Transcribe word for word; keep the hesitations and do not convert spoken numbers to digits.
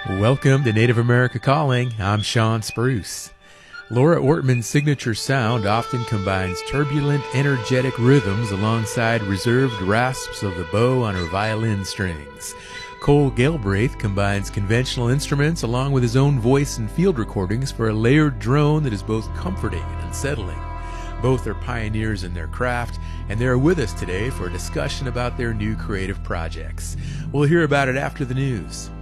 Welcome to Native America Calling. I'm Sean Spruce. Laura Ortman's signature sound often combines turbulent, energetic rhythms alongside reserved rasps of the bow on her violin strings. Cole Galbraith combines conventional instruments along with his own voice and field recordings for a layered drone that is both comforting and unsettling. Both are pioneers in their craft, and they are with us today for a discussion about their new creative projects. We'll hear about it after the news.